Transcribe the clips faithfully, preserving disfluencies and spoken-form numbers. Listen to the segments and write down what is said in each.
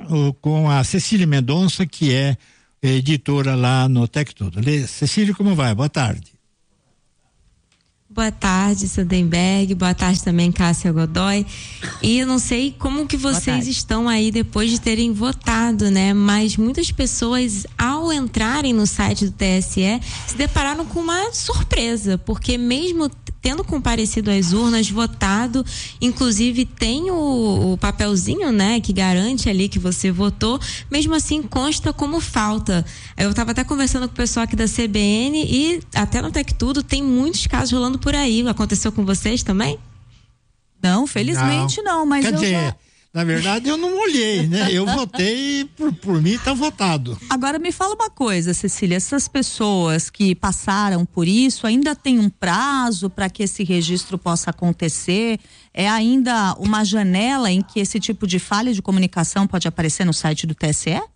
uh, com a Cecília Mendonça, que é editora lá no Tec Tudo. Cecília, como vai? Boa tarde. Boa tarde, Sandenberg. Boa tarde também, Cássia Godoy. E eu não sei como que vocês estão aí depois de terem votado, né? Mas muitas pessoas, ao entrarem no site do T S E, se depararam com uma surpresa, porque mesmo tendo comparecido às urnas, votado, inclusive tem o, o papelzinho, né, que garante ali que você votou, mesmo assim consta como falta. Eu estava até conversando com o pessoal aqui da C B N e até no Tec Tudo tem muitos casos rolando por aí. Aconteceu com vocês também? Não, felizmente não, não mas Quer eu dizer, já... na verdade eu não olhei, né? Eu votei por, por mim, tá votado. Agora me fala uma coisa, Cecília, essas pessoas que passaram por isso ainda tem um prazo para que esse registro possa acontecer? É ainda uma janela em que esse tipo de falha de comunicação pode aparecer no site do T S E?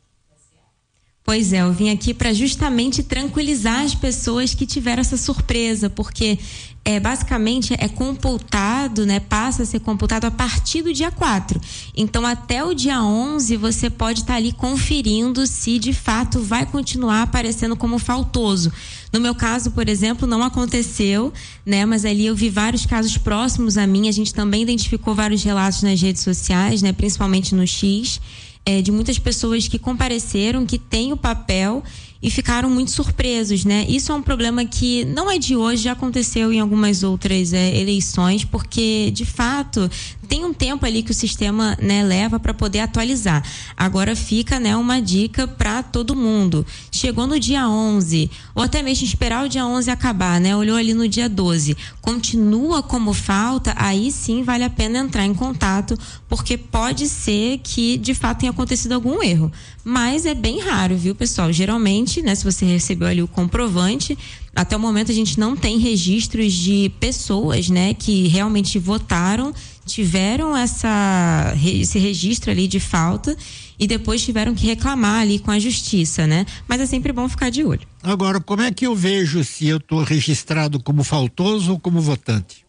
Pois é, eu vim aqui para justamente tranquilizar as pessoas que tiveram essa surpresa, porque é, basicamente é computado, né? Passa a ser computado a partir do dia quatro. Então, até o dia onze, você pode estar tá ali conferindo se de fato vai continuar aparecendo como faltoso. No meu caso, por exemplo, não aconteceu, né? Mas ali eu vi vários casos próximos a mim. A gente também identificou vários relatos nas redes sociais, né? Principalmente no X. É, de muitas pessoas que compareceram, que têm o papel e ficaram muito surpresos, né? Isso é um problema que não é de hoje, já aconteceu em algumas outras é, eleições, porque de fato tem um tempo ali que o sistema, né, leva para poder atualizar. Agora fica, né, uma dica para todo mundo. Chegou no dia onze, ou até mesmo esperar o dia onze acabar, né? Olhou ali no dia doze, continua como falta, aí sim vale a pena entrar em contato, porque pode ser que de fato tenha acontecido algum erro. Mas é bem raro, viu, pessoal? Geralmente, né, se você recebeu ali o comprovante, até o momento a gente não tem registros de pessoas, né, que realmente votaram, tiveram essa, esse registro ali de falta e depois tiveram que reclamar ali com a justiça, né? Mas é sempre bom ficar de olho. Agora, como é que eu vejo se eu estou registrado como faltoso ou como votante?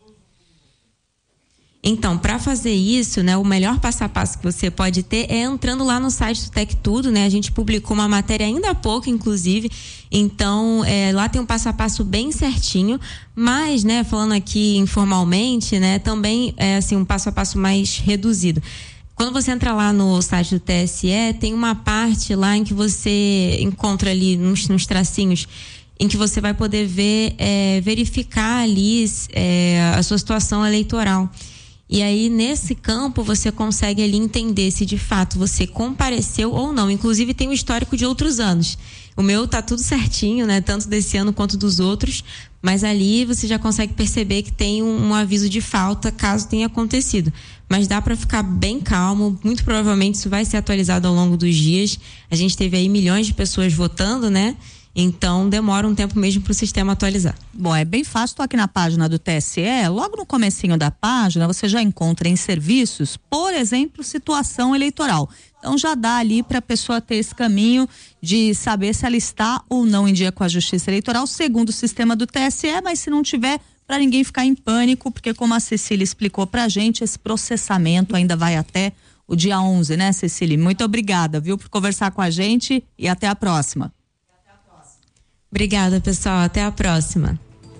Então, para fazer isso, né, o melhor passo a passo que você pode ter é entrando lá no site do Tec Tudo, né? A gente publicou uma matéria ainda há pouco, inclusive. Então, é, lá tem um passo a passo bem certinho. Mas, né, falando aqui informalmente, né, também é assim um passo a passo mais reduzido. Quando você entra lá no site do T S E, tem uma parte lá em que você encontra ali nos, nos tracinhos, em que você vai poder ver, é, verificar ali é, a sua situação eleitoral. E aí, nesse campo, você consegue ali entender se de fato você compareceu ou não. Inclusive, tem o histórico de outros anos. O meu tá tudo certinho, né? Tanto desse ano quanto dos outros. Mas ali você já consegue perceber que tem um, um aviso de falta caso tenha acontecido. Mas dá para ficar bem calmo. Muito provavelmente isso vai ser atualizado ao longo dos dias. A gente teve aí milhões de pessoas votando, né? Então demora um tempo mesmo para o sistema atualizar. Bom, é bem fácil, estou aqui na página do T S E, logo no comecinho da página você já encontra em serviços, por exemplo, situação eleitoral. Então já dá ali para a pessoa ter esse caminho de saber se ela está ou não em dia com a Justiça Eleitoral, segundo o sistema do T S E, mas se não tiver, para ninguém ficar em pânico, porque como a Cecília explicou pra gente, esse processamento ainda vai até o dia onze, né, Cecília? Muito obrigada, viu, por conversar com a gente e até a próxima. Obrigada, pessoal. Até a próxima.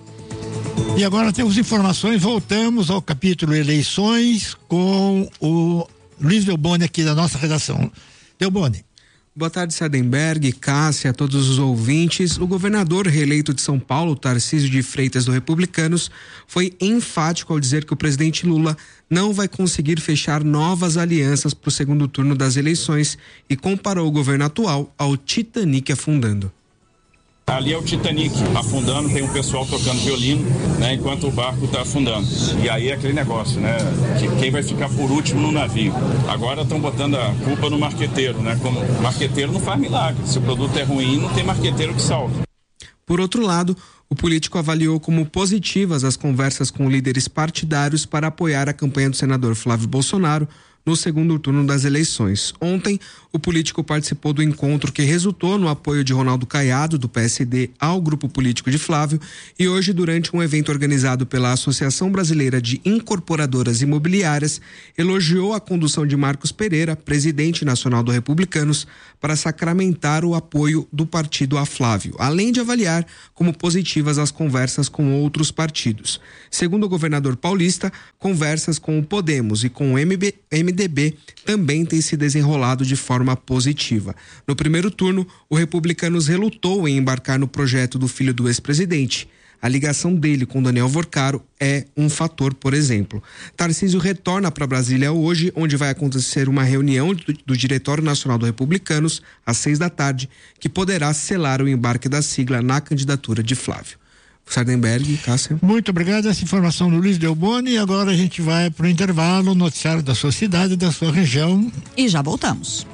E agora temos informações. Voltamos ao capítulo eleições com o Luiz Delboni aqui da nossa redação. Delboni. Boa tarde, Sardenberg, Cássia, a todos os ouvintes. O governador reeleito de São Paulo, Tarcísio de Freitas, do Republicanos, foi enfático ao dizer que o presidente Lula não vai conseguir fechar novas alianças para o segundo turno das eleições e comparou o governo atual ao Titanic afundando. Ali é o Titanic afundando, tem um pessoal tocando violino, né, enquanto o barco está afundando. E aí é aquele negócio, né, que quem vai ficar por último no navio. Agora estão botando a culpa no marqueteiro, né, como marqueteiro não faz milagre. Se o produto é ruim, não tem marqueteiro que salve. Por outro lado, O político avaliou como positivas as conversas com líderes partidários para apoiar a campanha do senador Flávio Bolsonaro no segundo turno das eleições. Ontem, o político participou do encontro que resultou no apoio de Ronaldo Caiado, do P S D, ao grupo político de Flávio, e hoje, durante um evento organizado pela Associação Brasileira de Incorporadoras Imobiliárias, elogiou a condução de Marcos Pereira, presidente nacional do Republicanos, para sacramentar o apoio do partido a Flávio, além de avaliar como positivas as conversas com outros partidos. Segundo o governador paulista, conversas com o Podemos e com o M D B também têm se desenrolado de forma positiva. No primeiro turno, o Republicanos relutou em embarcar no projeto do filho do ex-presidente. A ligação dele com Daniel Vorcaro é um fator, por exemplo. Tarcísio retorna para Brasília hoje, onde vai acontecer uma reunião do, do Diretório Nacional do Republicanos, às seis da tarde, que poderá selar o embarque da sigla na candidatura de Flávio. Sardenberg, Cássia. Muito obrigado, essa informação do Luiz Delboni. E agora a gente vai para o intervalo, noticiário da sua cidade, da sua região. E já voltamos.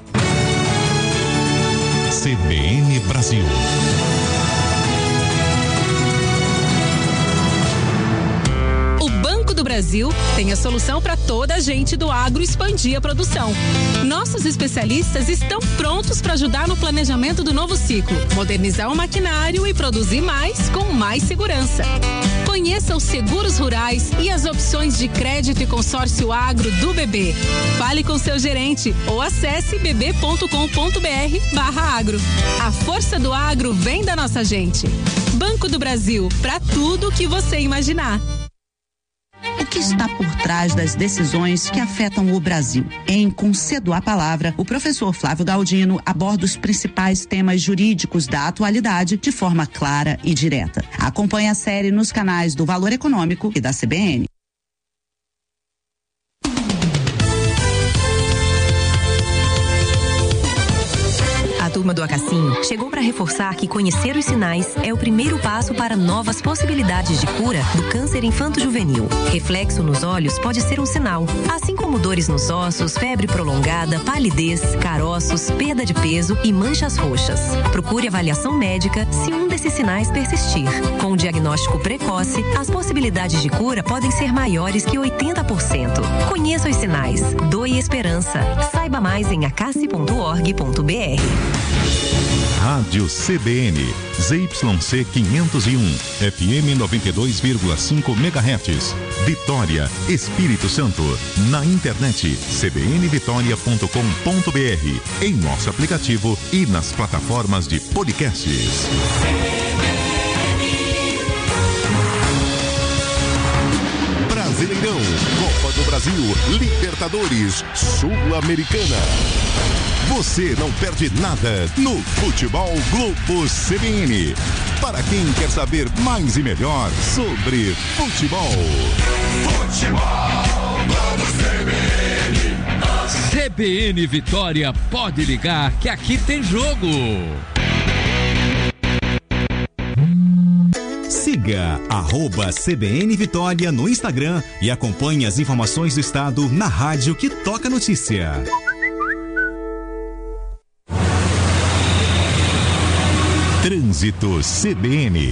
C B N Brasil. do Brasil tem a solução para toda a gente do agro expandir a produção. Nossos especialistas estão prontos para ajudar no planejamento do novo ciclo, modernizar o maquinário e produzir mais com mais segurança. Conheça os seguros rurais e as opções de crédito e consórcio agro do B B. Fale com seu gerente ou acesse b b ponto com ponto b r barra agro. A força do agro vem da nossa gente. Banco do Brasil, para tudo que você imaginar. O que está por trás das decisões que afetam o Brasil? Em Concedo a Palavra, o professor Flávio Galdino aborda os principais temas jurídicos da atualidade de forma clara e direta. Acompanhe a série nos canais do Valor Econômico e da C B N. A turma do Acacinho chegou para reforçar que conhecer os sinais é o primeiro passo para novas possibilidades de cura do câncer infanto-juvenil. Reflexo nos olhos pode ser um sinal, assim como dores nos ossos, febre prolongada, palidez, caroços, perda de peso e manchas roxas. Procure avaliação médica se um desses sinais persistir. Com o diagnóstico precoce, as possibilidades de cura podem ser maiores que oitenta por cento. Conheça os sinais. Doe esperança. Saiba mais em acace ponto org ponto b r. Rádio C B N, Z Y C quinhentos e um, F M noventa e dois vírgula cinco megahertz, Vitória, Espírito Santo. Na internet, c b n vitória ponto com ponto b r, em nosso aplicativo e nas plataformas de podcasts. Brasileirão, Copa do Brasil, Libertadores, Sul-Americana. Você não perde nada no Futebol Globo C B N. Para quem quer saber mais e melhor sobre futebol. Futebol Globo C B N. C B N Vitória, pode ligar que aqui tem jogo. Siga arroba C B N Vitória no Instagram e acompanhe as informações do estado na rádio que toca notícia. Trânsito C B N.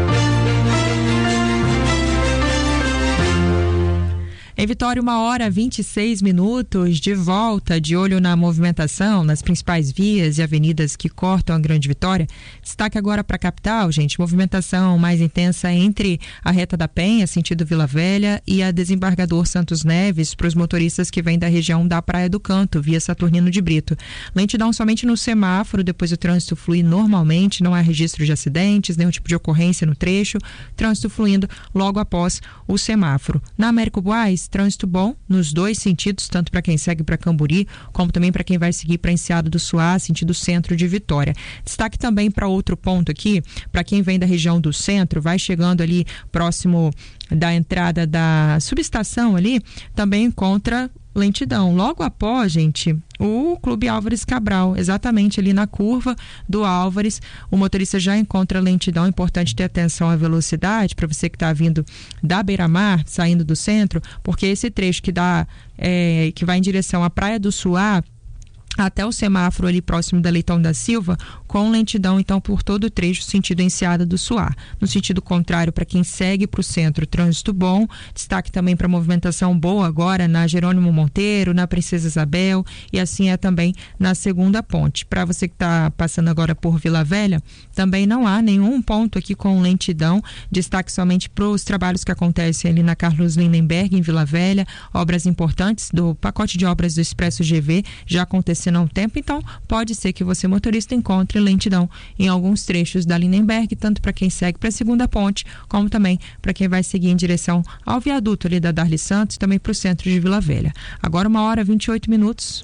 Em Vitória, uma hora vinte e seis minutos, de volta, de olho na movimentação nas principais vias e avenidas que cortam a Grande Vitória. Destaque agora para a capital, gente, movimentação mais intensa entre a Reta da Penha, sentido Vila Velha, e a Desembargador Santos Neves, para os motoristas que vêm da região da Praia do Canto, via Saturnino de Brito. Lentidão somente no semáforo, depois o trânsito flui normalmente, não há registro de acidentes, nenhum tipo de ocorrência no trecho, trânsito fluindo logo após o semáforo. Na Américo Buás, trânsito bom nos dois sentidos, tanto para quem segue para Camburi, como também para quem vai seguir para Enseado do Suá, sentido centro de Vitória. Destaque também para outro ponto aqui, para quem vem da região do centro, vai chegando ali próximo da entrada da subestação ali, também encontra lentidão. Logo após, gente, o Clube Álvares Cabral, exatamente ali na curva do Álvares, o motorista já encontra lentidão. É importante ter atenção à velocidade para você que está vindo da Beira-Mar, saindo do centro, porque esse trecho que dá, é, que vai em direção à Praia do Suá, até o semáforo ali próximo da Leitão da Silva, com lentidão então por todo o trecho sentido Enseada do Suá. No sentido contrário, para quem segue para o centro, trânsito bom. Destaque também para movimentação boa agora na Jerônimo Monteiro, na Princesa Isabel, e assim é também na segunda ponte. Para você que está passando agora por Vila Velha, também não há nenhum ponto aqui com lentidão. Destaque somente para os trabalhos que acontecem ali na Carlos Lindenberg, em Vila Velha, obras importantes do pacote de obras do Expresso G V já acontecendo há um tempo, então pode ser que você, motorista, encontre lentidão em alguns trechos da Lindenberg, tanto para quem segue para a segunda ponte, como também para quem vai seguir em direção ao viaduto ali da Darly Santos, também para o centro de Vila Velha. Agora uma hora e vinte e oito minutos.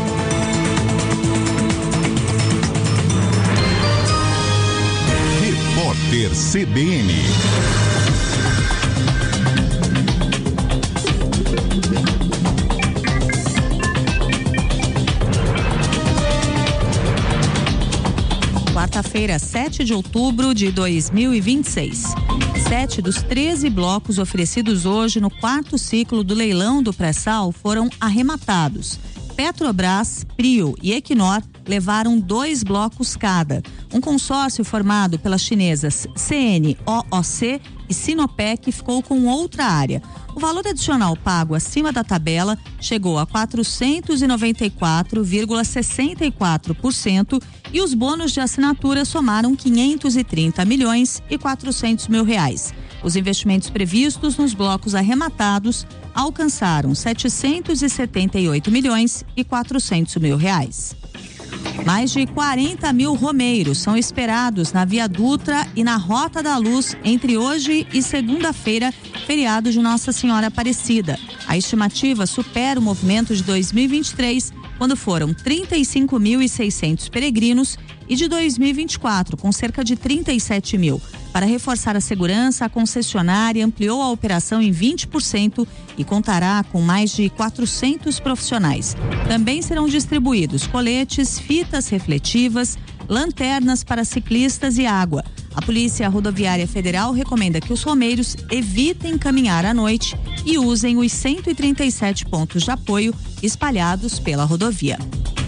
Repórter C B N. Quarta-feira, sete de outubro de dois mil e vinte e seis. Sete dos treze blocos oferecidos hoje no quarto ciclo do leilão do pré-sal foram arrematados. Petrobras, Prio e Equinor levaram dois blocos cada. Um consórcio formado pelas chinesas C N O O C e Sinopec ficou com outra área. O valor adicional pago acima da tabela chegou a quatrocentos e noventa e quatro vírgula sessenta e quatro por cento e os bônus de assinatura somaram quinhentos e trinta milhões e quatrocentos mil reais. Os investimentos previstos nos blocos arrematados alcançaram setecentos e setenta e oito milhões e quatrocentos mil reais. Mais de quarenta mil romeiros são esperados na Via Dutra e na Rota da Luz entre hoje e segunda-feira, feriado de Nossa Senhora Aparecida. A estimativa supera o movimento de dois mil e vinte e três, quando foram trinta e cinco mil e seiscentos peregrinos, e de dois mil e vinte e quatro, com cerca de trinta e sete mil. Para reforçar a segurança, a concessionária ampliou a operação em vinte por cento e contará com mais de quatrocentos profissionais. Também serão distribuídos coletes, fitas refletivas, lanternas para ciclistas e água. A Polícia Rodoviária Federal recomenda que os romeiros evitem caminhar à noite e usem os cento e trinta e sete pontos de apoio espalhados pela rodovia.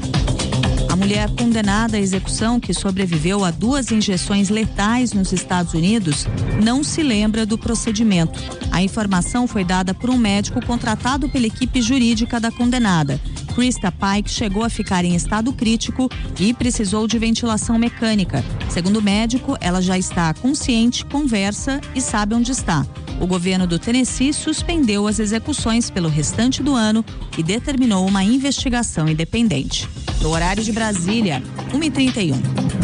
A mulher condenada à execução, que sobreviveu a duas injeções letais nos Estados Unidos, não se lembra do procedimento. A informação foi dada por um médico contratado pela equipe jurídica da condenada. Krista Pike chegou a ficar em estado crítico e precisou de ventilação mecânica. Segundo o médico, ela já está consciente, conversa e sabe onde está. O governo do Tennessee suspendeu as execuções pelo restante do ano e determinou uma investigação independente. No horário de Brasília, uma e trinta e um.